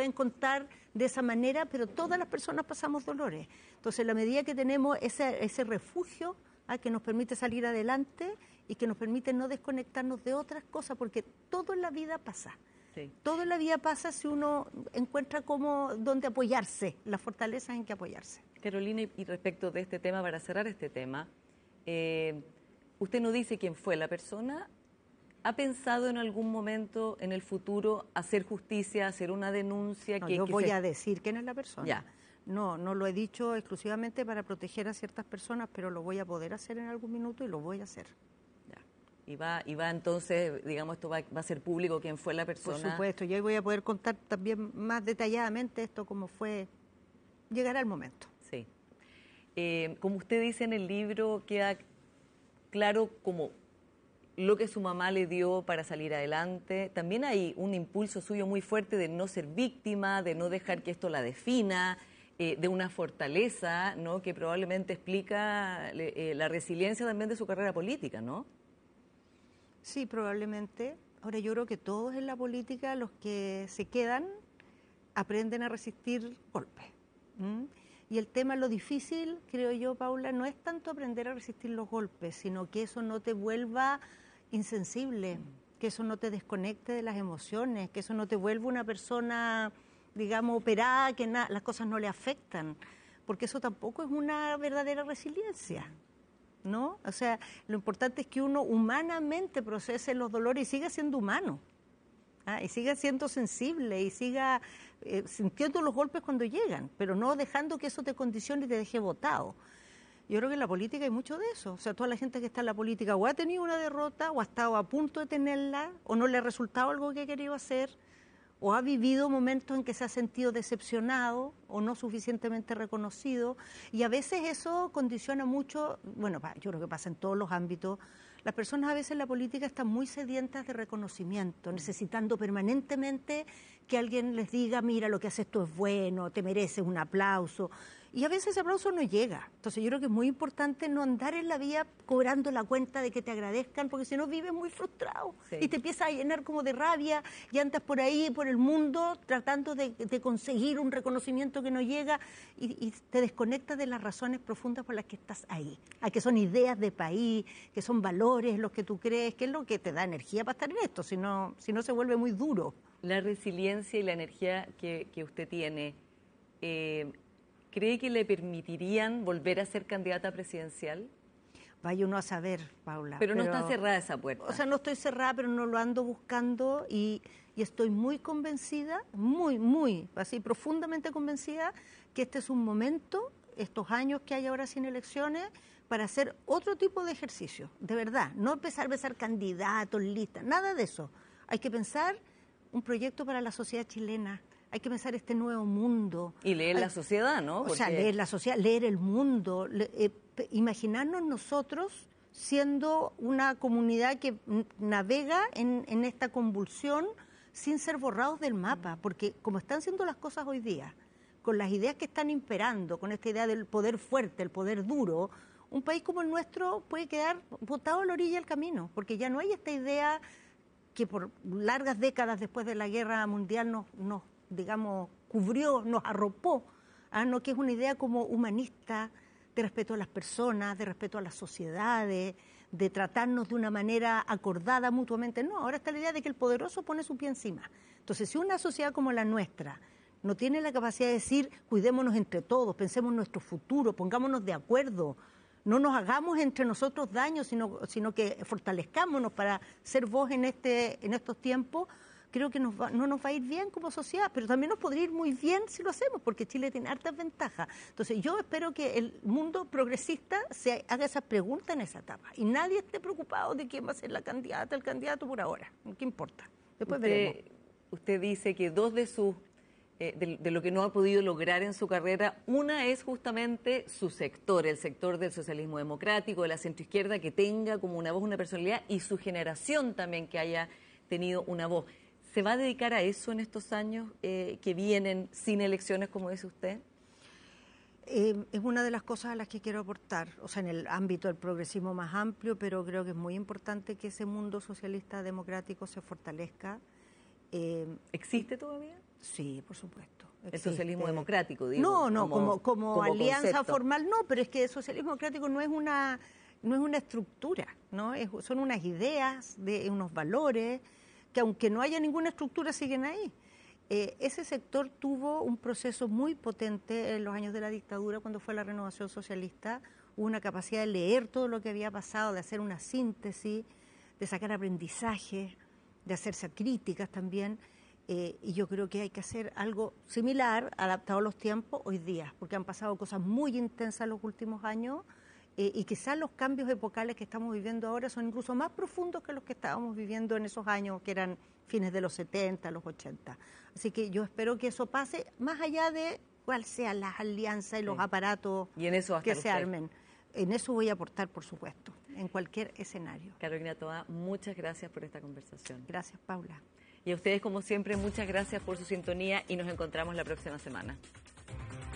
pueden contar de esa manera, pero todas las personas pasamos dolores. Entonces, en la medida que tenemos ese refugio que nos permite salir adelante y que nos permite no desconectarnos de otras cosas, porque todo en la vida pasa. Sí. Todo en la vida pasa si uno encuentra dónde apoyarse, las fortalezas en que apoyarse. Carolina, y respecto de este tema, para cerrar este tema, usted no dice quién fue la persona. ¿Ha pensado en algún momento en el futuro hacer justicia, hacer una denuncia? No, yo voy a decir quién es la persona. Ya. No lo he dicho exclusivamente para proteger a ciertas personas, pero lo voy a poder hacer en algún minuto y lo voy a hacer. Ya. Y va entonces, digamos, esto va a ser público quién fue la persona. Por supuesto, y ahí voy a poder contar también más detalladamente esto, cómo fue. Llegará el momento. Sí. Como usted dice en el libro, queda claro como lo que su mamá le dio para salir adelante. También hay un impulso suyo muy fuerte de no ser víctima, de no dejar que esto la defina, de una fortaleza, ¿no?, que probablemente explica la resiliencia también de su carrera política, ¿no? Sí, probablemente. Ahora, yo creo que todos en la política, los que se quedan, aprenden a resistir golpes. Y el tema, lo difícil, creo yo, Paula, no es tanto aprender a resistir los golpes, sino que eso no te vuelva insensible, que eso no te desconecte de las emociones, que eso no te vuelva una persona, digamos, operada, que las cosas no le afectan, porque eso tampoco es una verdadera resiliencia, ¿no? O sea, lo importante es que uno humanamente procese los dolores y siga siendo humano, y siga siendo sensible y siga sintiendo los golpes cuando llegan, pero no dejando que eso te condicione y te deje botado. Yo creo que en la política hay mucho de eso. O sea, toda la gente que está en la política o ha tenido una derrota, o ha estado a punto de tenerla, o no le ha resultado algo que ha querido hacer, o ha vivido momentos en que se ha sentido decepcionado o no suficientemente reconocido. Y a veces eso condiciona mucho, bueno, yo creo que pasa en todos los ámbitos. Las personas a veces en la política están muy sedientas de reconocimiento, necesitando permanentemente que alguien les diga, mira, lo que haces tú es bueno, te mereces un aplauso. Y a veces ese aplauso no llega. Entonces yo creo que es muy importante no andar en la vía cobrando la cuenta de que te agradezcan, porque si no vives muy frustrado. Sí. Y te empiezas a llenar como de rabia y andas por ahí, por el mundo, tratando de conseguir un reconocimiento que no llega y te desconectas de las razones profundas por las que estás ahí. Que son ideas de país, que son valores los que tú crees, que es lo que te da energía para estar en esto, si no se vuelve muy duro. La resiliencia y la energía que usted tiene, ¿cree que le permitirían volver a ser candidata presidencial? Vaya uno a saber, Paula. Pero no está cerrada esa puerta. O sea, no estoy cerrada, pero no lo ando buscando y estoy muy convencida, muy, así profundamente convencida, que este es un momento, estos años que hay ahora sin elecciones, para hacer otro tipo de ejercicio, de verdad. No empezar a ser candidatos, listas, nada de eso. Hay que pensar un proyecto para la sociedad chilena. Hay que pensar este nuevo mundo. Y leer la sociedad, ¿no? O sea, leer la sociedad, leer el mundo, imaginarnos nosotros siendo una comunidad que navega en esta convulsión sin ser borrados del mapa, porque como están siendo las cosas hoy día, con las ideas que están imperando, con esta idea del poder fuerte, el poder duro, un país como el nuestro puede quedar botado a la orilla del camino, porque ya no hay esta idea que por largas décadas después de la Guerra Mundial nos digamos, cubrió, nos arropó, no, que es una idea como humanista, de respeto a las personas, de respeto a las sociedades, de tratarnos de una manera acordada mutuamente. No, ahora está la idea de que el poderoso pone su pie encima. Entonces, si una sociedad como la nuestra no tiene la capacidad de decir, cuidémonos entre todos, pensemos en nuestro futuro, pongámonos de acuerdo, no nos hagamos entre nosotros daño, sino que fortalezcámonos para ser voz en estos tiempos, creo que no nos va a ir bien como sociedad, pero también nos podría ir muy bien si lo hacemos, porque Chile tiene hartas ventajas. Entonces yo espero que el mundo progresista se haga esa pregunta en esa etapa y nadie esté preocupado de quién va a ser la candidata, el candidato por ahora. ¿Qué importa? Después veremos. Usted dice que dos de sus de lo que no ha podido lograr en su carrera, una es justamente su sector, el sector del socialismo democrático, de la centroizquierda, que tenga como una voz, una personalidad, y su generación también que haya tenido una voz. ¿Se va a dedicar a eso en estos años que vienen sin elecciones, como dice usted? Es una de las cosas a las que quiero aportar, o sea, en el ámbito del progresismo más amplio, pero creo que es muy importante que ese mundo socialista democrático se fortalezca. ¿Existe todavía? Sí, por supuesto. El socialismo democrático, digo. No, como alianza concepto. formal, no, pero es que el socialismo democrático no es una estructura, ¿no? Son unas ideas, unos valores, que aunque no haya ninguna estructura, siguen ahí. Ese sector tuvo un proceso muy potente en los años de la dictadura, cuando fue la renovación socialista. Hubo una capacidad de leer todo lo que había pasado, de hacer una síntesis, de sacar aprendizajes, de hacerse críticas también. Y yo creo que hay que hacer algo similar, adaptado a los tiempos hoy día, porque han pasado cosas muy intensas en los últimos años, y quizás los cambios epocales que estamos viviendo ahora son incluso más profundos que los que estábamos viviendo en esos años que eran fines de los 70, los 80. Así que yo espero que eso pase más allá de cuál sean las alianzas y los aparatos y en eso que se armen. En eso voy a aportar, por supuesto, en cualquier escenario. Carolina Toá, muchas gracias por esta conversación. Gracias, Paula. Y a ustedes, como siempre, muchas gracias por su sintonía y nos encontramos la próxima semana.